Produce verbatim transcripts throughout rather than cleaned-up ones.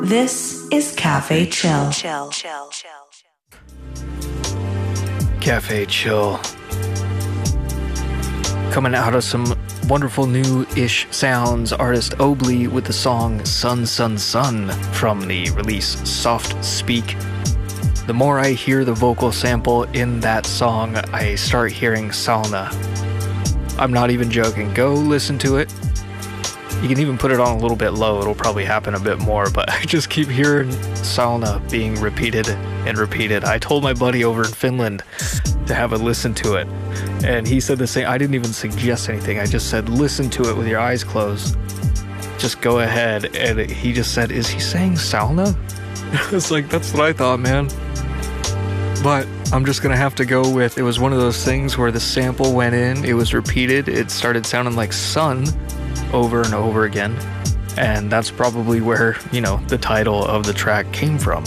This is Cafe Chill. Chill, chill, chill. Cafe Chill. Coming out of some wonderful new-ish sounds, artist Obli with the song Sun, Sun, Sun from the release Soft Speak. The more I hear the vocal sample in that song, I start hearing sauna. I'm not even joking. Go listen to it. You can even put it on a little bit low. It'll probably happen a bit more, but I just keep hearing sauna being repeated and repeated. I told my buddy over in Finland to have a listen to it, and he said the same. I didn't even suggest anything. I just said, listen to it with your eyes closed. Just go ahead. And he just said, is he saying sauna? It's like, that's what I thought, man. But I'm just gonna have to go with, it was one of those things where the sample went in, it was repeated, it started sounding like sun over and over again, and that's probably where, you know, the title of the track came from.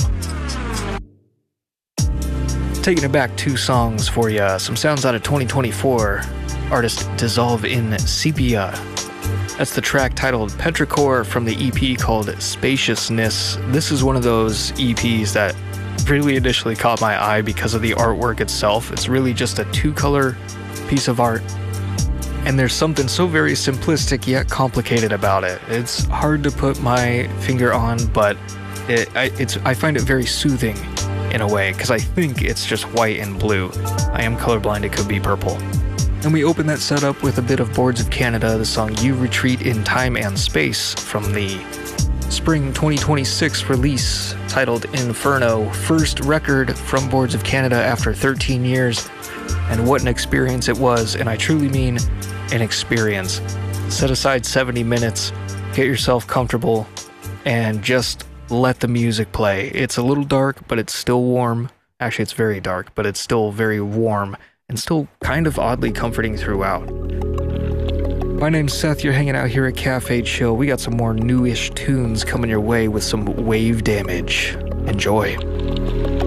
Taking it back two songs for you, some sounds out of twenty twenty-four, artist Dissolve in Sepia. That's the track titled Petrichor from the E P called Spaciousness. This is one of those E Ps that really initially caught my eye because of the artwork itself. It's really just a two-color piece of art, and there's something so very simplistic yet complicated about it. It's hard to put my finger on, but it, I, it's, I find it very soothing in a way, because I think it's just white and blue. I am colorblind, it could be purple. And we open that setup with a bit of Boards of Canada, the song You Retreat in Time and Space from the spring twenty twenty-six release titled Inferno, first record from Boards of Canada after thirteen years, and what an experience it was, and I truly mean an experience. Set aside seventy minutes, get yourself comfortable, and just let the music play. It's a little dark, but it's still warm. Actually, it's very dark, but it's still very warm, and still kind of oddly comforting throughout. My name's Seth, you're hanging out here at Cafe Chill. We got some more newish tunes coming your way with some wave damage. Enjoy.